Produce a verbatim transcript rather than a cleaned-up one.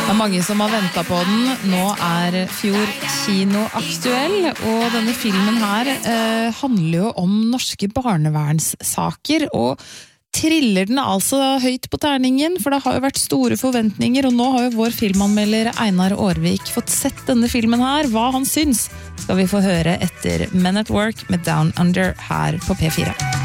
Det er mange som har ventet på den. Nå er Fjord kino aktuell, og denne filmen her eh, handler jo om norske barnevernssaker, og triller den altså høyt på terningen, for det har jo vært store forventninger, og nå har jo vår filmanmelder Einar Aarvik fått sett denne filmen her. Hva han syns skal vi få høre etter Men at Work med Down Under her på P fire.